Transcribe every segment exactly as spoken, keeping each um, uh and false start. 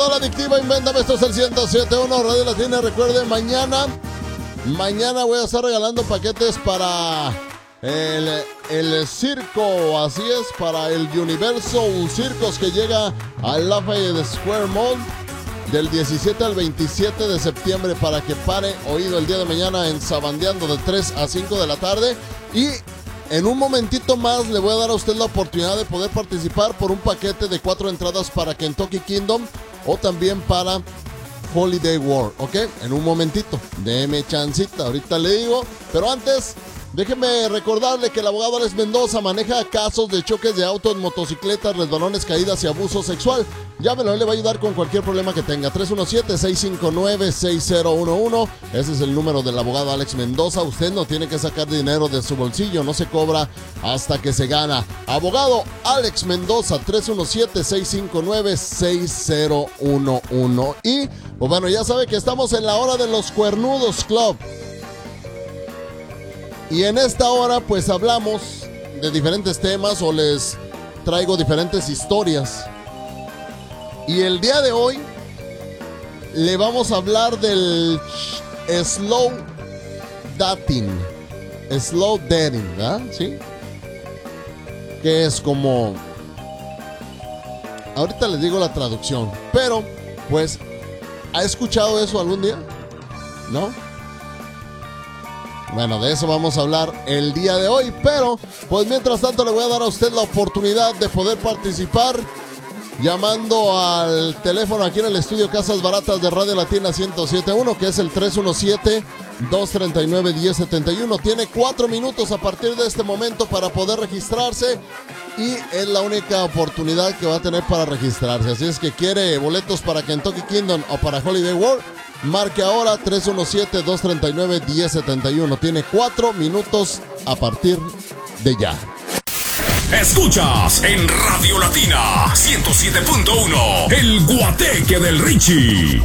toda la adictiva, invéntame, esto es el ciento siete punto uno Radio Latina. Recuerden, mañana, mañana voy a estar regalando paquetes para el, el circo, así es, para el Universal Circus que llega al Lafayette Square Mall del diecisiete al veintisiete de septiembre, para que pare oído el día de mañana en Sabandeando de tres a cinco de la tarde. Y en un momentito más le voy a dar a usted la oportunidad de poder participar por un paquete de cuatro entradas para Kentucky Kingdom o también para Holiday World, ¿ok? En un momentito, déme chancita, ahorita le digo, pero antes déjeme recordarle que el abogado Alex Mendoza maneja casos de choques de autos, motocicletas, resbalones, caídas y abuso sexual. Llámelo, él le va a ayudar con cualquier problema que tenga. tres uno siete, seis cinco nueve, seis cero uno uno. Ese es el número del abogado Alex Mendoza. Usted no tiene que sacar dinero de su bolsillo, no se cobra hasta que se gana. Abogado Alex Mendoza, tres uno siete, seis cinco nueve, seis cero uno uno. Y, pues bueno, ya sabe que estamos en la hora de los Cuernudos Club. Y en esta hora pues hablamos de diferentes temas o les traigo diferentes historias. Y el día de hoy le vamos a hablar del slow dating. Slow dating, ¿verdad? ¿Sí? Que es como... Ahorita les digo la traducción. Pero, pues, ¿ha escuchado eso algún día? ¿No? Bueno, de eso vamos a hablar el día de hoy, pero pues mientras tanto le voy a dar a usted la oportunidad de poder participar llamando al teléfono aquí en el estudio Casas Baratas de Radio Latina ciento siete punto uno, que es el tres uno siete, dos tres nueve, uno cero siete uno. Tiene cuatro minutos a partir de este momento para poder registrarse y es la única oportunidad que va a tener para registrarse. Así es que quiere boletos para Kentucky Kingdom o para Holiday World, marque ahora tres uno siete, dos tres nueve, uno cero siete uno. Tiene cuatro minutos a partir de ya. Escuchas en Radio Latina ciento siete punto uno El Guateque del Richie.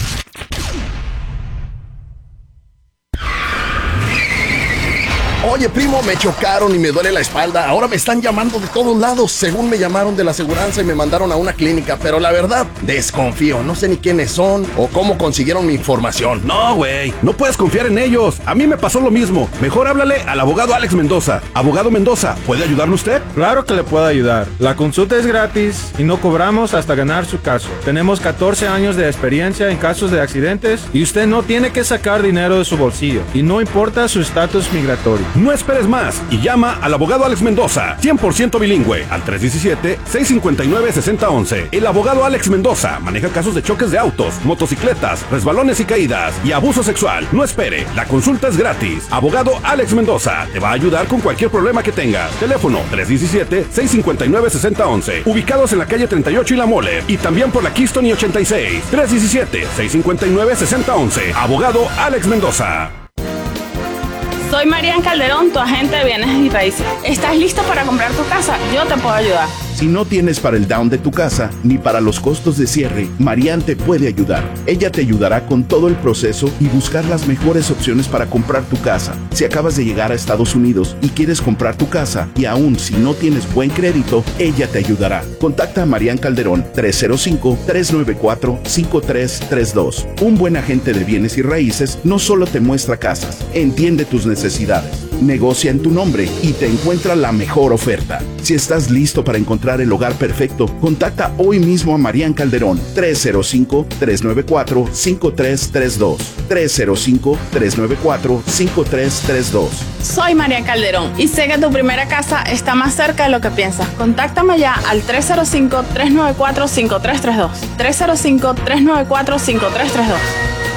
Oye, primo, me chocaron y me duele la espalda. Ahora me están llamando de todos lados. Según me llamaron de la aseguranza y me mandaron a una clínica. Pero la verdad, desconfío. No sé ni quiénes son o cómo consiguieron mi información. No, güey. No puedes confiar en ellos. A mí me pasó lo mismo. Mejor háblale al abogado Alex Mendoza. Abogado Mendoza, ¿puede ayudarle usted? Claro que le puedo ayudar. La consulta es gratis y no cobramos hasta ganar su caso. Tenemos catorce años de experiencia en casos de accidentes y usted no tiene que sacar dinero de su bolsillo. Y no importa su estatus migratorio. No esperes más y llama al abogado Alex Mendoza, cien por ciento bilingüe, al tres uno siete, seis cinco nueve, seis cero uno uno. El abogado Alex Mendoza maneja casos de choques de autos, motocicletas, resbalones y caídas y abuso sexual. No espere, la consulta es gratis. Abogado Alex Mendoza te va a ayudar con cualquier problema que tengas. Teléfono tres uno siete, seis cinco nueve, seis cero uno uno. Ubicados en la calle treinta y ocho y La Mole y también por la Keystone y ochenta y seis. tres uno siete, seis cinco nueve, seis cero uno uno. Abogado Alex Mendoza. Soy Marian Calderón, tu agente de bienes y raíces. ¿Estás listo para comprar tu casa? Yo te puedo ayudar. Si no tienes para el down de tu casa ni para los costos de cierre, Marian te puede ayudar. Ella te ayudará con todo el proceso y buscar las mejores opciones para comprar tu casa. Si acabas de llegar a Estados Unidos y quieres comprar tu casa y aún si no tienes buen crédito, ella te ayudará. Contacta a Marian Calderón tres cero cinco, tres nueve cuatro, cinco tres tres dos. Un buen agente de bienes y raíces no solo te muestra casas, entiende tus necesidades, negocia en tu nombre y te encuentra la mejor oferta. Si estás listo para encontrar el hogar perfecto, contacta hoy mismo a Marian Calderón tres cero cinco, tres nueve cuatro, cinco tres tres dos. tres cero cinco, tres nueve cuatro, cinco tres tres dos. Soy Marian Calderón y sé que tu primera casa está más cerca de lo que piensas. Contáctame ya al tres cero cinco, tres nueve cuatro, cinco tres tres dos. tres cero cinco, tres nueve cuatro, cinco tres tres dos.